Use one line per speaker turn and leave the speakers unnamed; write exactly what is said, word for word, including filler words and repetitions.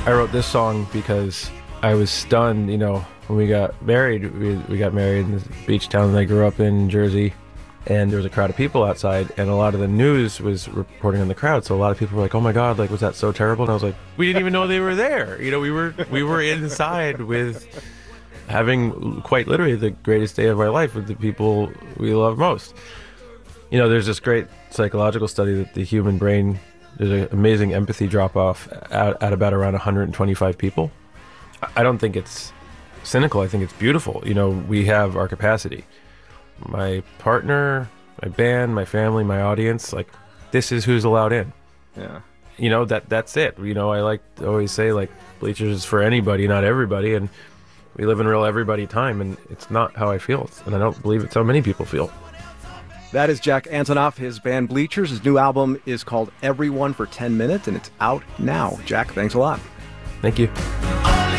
I wrote this song because I was stunned, you know, when we got married. We, we got married in this beach town that I grew up in, Jersey, and there was a crowd of people outside, and a lot of the news was reporting on the crowd. So a lot of people were like, "Oh my God, like was that so terrible?" And I was like, "We didn't even know they were there." You know, we were we were inside with having quite literally the greatest day of our life with the people we love most. You know, there's this great psychological study that the human brain, there's an amazing empathy drop-off at, at about around one hundred twenty-five people. I don't think it's cynical. I think it's beautiful. You know, we have our capacity. My partner, my band, my family, my audience, like, this is who's allowed in.
Yeah.
You know, that that's it. You know, I like to always say, like, Bleachers is for anybody, not everybody, and we live in real everybody time, and it's not how I feel, and I don't believe it's how many people feel.
That is Jack Antonoff, his band Bleachers. His new album is called Everyone for ten minutes, and it's out now. Jack, thanks a lot.
Thank you.